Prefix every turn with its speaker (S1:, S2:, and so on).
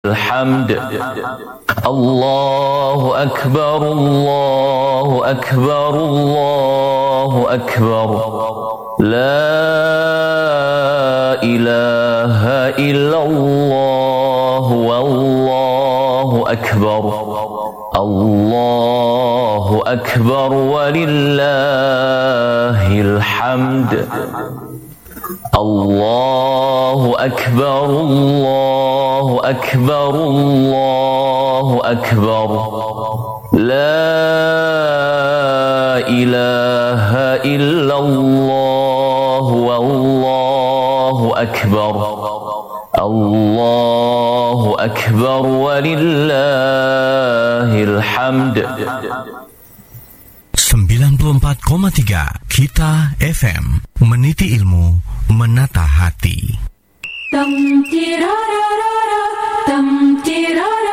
S1: الحمد الله أكبر الله أكبر الله أكبر لا إله إلا الله والله أكبر الله أكبر ولله الحمد الله أكبر الله أكبر الله أكبر لا إله إلا الله والله أكبر الله أكبر ولله الحمد
S2: 94,3 Kita FM, meniti ilmu, menata hati.
S3: Tam tirarara, tam tirarara.